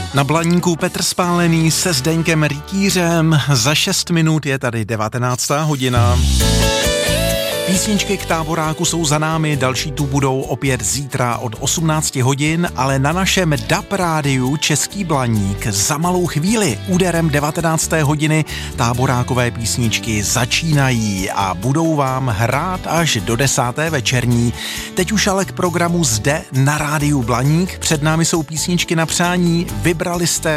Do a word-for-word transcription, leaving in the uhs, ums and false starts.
Na Blaníku Petr Spálený se Zdeňkem Rytířem. Za šest minut je tady devatenáctá hodina. Písničky k táboráku jsou za námi, další tu budou opět zítra od osmnácti hodin, ale na našem D A B rádiu Český Blaník za malou chvíli úderem devatenácté hodiny táborákové písničky začínají a budou vám hrát až do desáté večerní. Teď už ale k programu zde na rádiu Blaník. Před námi jsou písničky na přání, vybrali jste